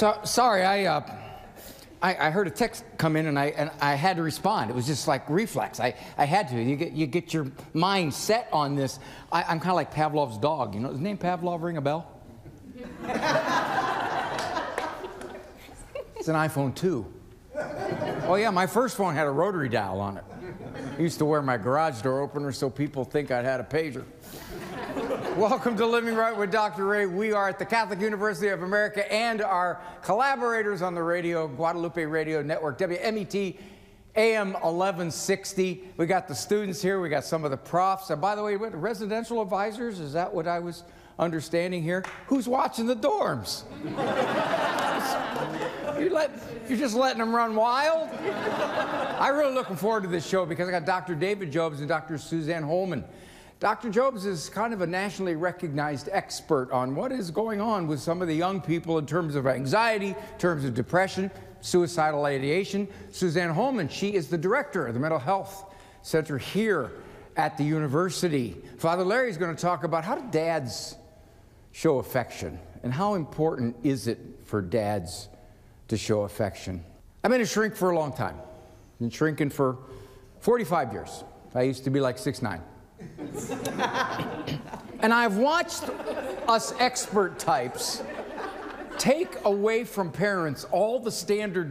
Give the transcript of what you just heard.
Sorry, I heard a text come in and I had to respond. It was just like reflex. I had to. You get your mind set on this. I'm kind of like Pavlov's dog. You know, does the name Pavlov ring a bell? It's an iPhone 2. Oh yeah, my first phone had a rotary dial on it. I used to wear my garage door opener so people think I'd had a pager. Welcome to Living Right with Dr. Ray. We are at the Catholic University of America and our collaborators on the radio, Guadalupe Radio Network, WMET AM 1160. We got the students here. We got some of the profs. And by the way, what, residential advisors? Is that what I was understanding here? Who's watching the dorms? You're just letting them run wild? I'm really looking forward to this show because I got Dr. David Jobes and Dr. Suzanne Holman. Dr. Jobes is kind of a nationally recognized expert on what is going on with some of the young people in terms of anxiety, in terms of depression, suicidal ideation. Suzanne Holman, she is the director of the Mental Health Center here at the university. Father Larry is going to talk about how do dads show affection and how important is it for dads to show affection. I've been a shrink for a long time. I've been shrinking for 45 years. I used to be like 6'9". And I've watched us expert types take away from parents all the standard